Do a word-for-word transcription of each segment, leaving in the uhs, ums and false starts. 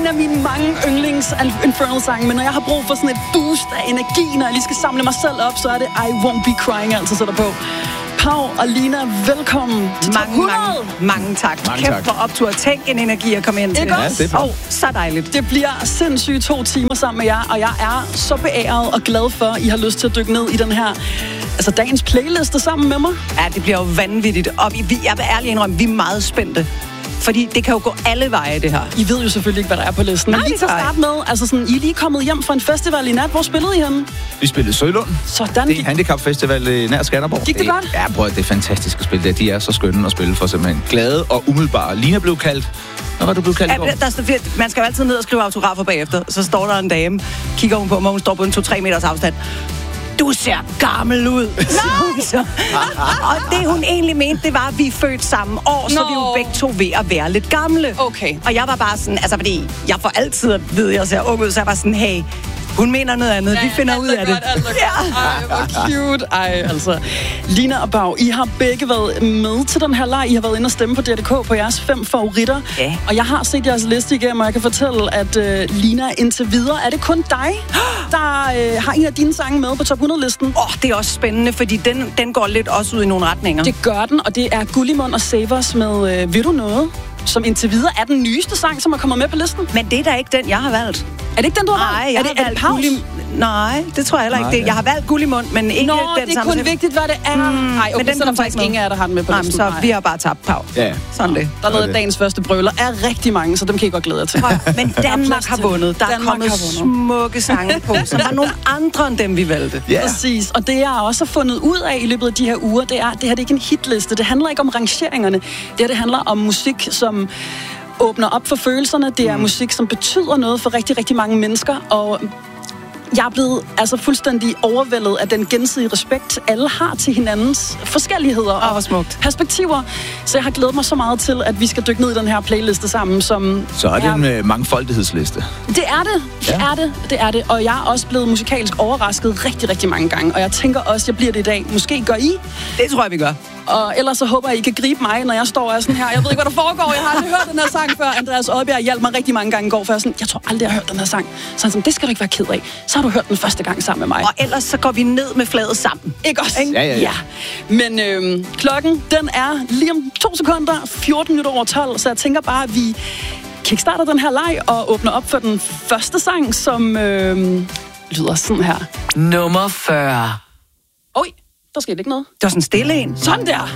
en af mine mange yndlings Infernal-sange, men når jeg har brug for sådan et boost af energi, når jeg lige skal samle mig selv op, så er det I Won't Be Crying, altså sætter på. Pau og Lina, velkommen til Top hundrede. Mange, mange tak. Mange Kæft tak. for optur. Tænk en energi at komme ind til. Ikke også? Ja, det er oh, så dejligt. Det bliver sindssygt to timer sammen med jer, og jeg er så beæret og glad for, at I har lyst til at dykke ned i den her, altså dagens playliste sammen med mig. Ja, det bliver jo vanvittigt. Og vi, jeg vil ærligt indrømme, vi er meget spændte. Fordi det kan jo gå alle veje, det her. I ved jo selvfølgelig ikke, hvad der er på listen. Nej, Men lige til at starte med, altså sådan, I er lige kommet hjem fra en festival i nat. Hvor spillede I henne? Vi spillede Sølund. Sådan. Det er en handicapfestival nær Skanderborg. Gik det godt? Ja, prøv at det er fantastisk at spille der. De er så skønne at spille for, simpelthen glade og umiddelbare. Lina blev kaldt. Hvad var du blevet kaldt i går? Ja, der, der, man skal jo altid ned og skrive autografer bagefter. Så står der en dame, kigger hun på mig, hun står på en to til tre meters afstand. Du ser gammel ud. Nej! Og det hun egentlig mente, det var, at vi er født samme år, så Nå. vi er jo begge to ved at være lidt gamle. Okay. Og jeg var bare sådan, altså fordi jeg får altid at vide, at jeg ser ung ud, så jeg var sådan, hey, hun mener noget andet, vi finder ud af det. Alt er godt. Ej, hvor cute. Ej, altså. Lina og Pau, I har begge været med til den her leg. I har været inde og stemme på D R K på jeres fem favoritter. Ja. Og jeg har set jeres liste igennem, og jeg kan fortælle, at uh, Lina indtil videre, er det kun dig, der uh, har en af dine sange med på top hundrede-listen? Åh, oh, det er også spændende, fordi den, den går lidt også ud i nogle retninger. Det gør den, og det er Gullimund og Savers med uh, Vil du noget? Som indtil videre er den nyeste sang, som er kommet med på listen. Men det er da ikke den, jeg har valgt. Er det ikke den, du har Nej, valgt? jeg Er det, har er det valgt Paus? Gulli... Nej, det tror jeg heller ikke. Nej, Det. ja. Jeg har valgt Gullimund, men ikke Nå, den det er samme. kun vigtigt, hvad det er. Mm, Nej, okay, men den så er der kom faktisk ikke ingen af jer, der har den med på Nej, listen. så Nej. vi har bare tabt Pau. Ja. Sådan det. Der er noget det. af dagens første brøler er rigtig mange, så dem kan I godt glæde jer til. Men Danmark har vundet. Der er Danmark kommet har vundet. smukke sange på, som var nogle andre end dem, vi valgte. Ja. Præcis, og det jeg også har fundet ud af i løbet af de her uger, det er, det her det er ikke en hitliste. Det handler ikke om rangeringerne. Det her det handler om musik, som åbner op for følelserne. Det er mm. musik, som betyder noget for rigtig, rigtig mange mennesker, og jeg er blevet altså fuldstændig overvældet af den gensidige respekt, alle har til hinandens forskelligheder Åh, hvor og smukt. perspektiver. Så jeg har glædet mig så meget til, at vi skal dykke ned i den her playliste sammen, som Så er det en uh, mangfoldighedsliste. Det er det. Det Ja. er det. Det er det. Og jeg er også blevet musikalsk overrasket rigtig, rigtig mange gange. Og jeg tænker også, jeg bliver det i dag. Måske gør I. Det tror jeg, vi gør. Og ellers så håber jeg, I kan gribe mig, når jeg står og er sådan her. Jeg ved ikke, hvad der foregår. Jeg har aldrig hørt den her sang før. Andreas Oddbjerg hjalp mig rigtig mange gange i går, for jeg, sådan, jeg tror aldrig, jeg har hørt den her sang. Så han sådan, det skal du ikke være ked af. Så har du hørt den første gang sammen med mig. Og ellers så går vi ned med fladet sammen. Ikke også? Ikke? Ja, ja, ja. ja. Men øhm, klokken, den er lige om to sekunder, fjorten minutter over tolv. Så jeg tænker bare, at vi kickstarter den her leg og åbner op for den første sang, som øhm, lyder sådan her. Nummer fyrre. Oj, der skete ikke noget. Det var sådan stille en. Sådan der!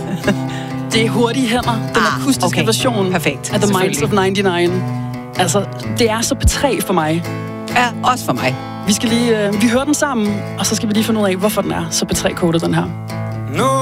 Det er Hurtige Hænder, den Ah, akustiske okay. version Perfekt, af The Minds of selvfølgelig. nioghalvfems. Altså, det er så P tre for mig. Ja, også for mig. Vi skal lige, øh, vi hører den sammen, og så skal vi lige finde ud af, hvorfor den er så P tre-kodet, den her.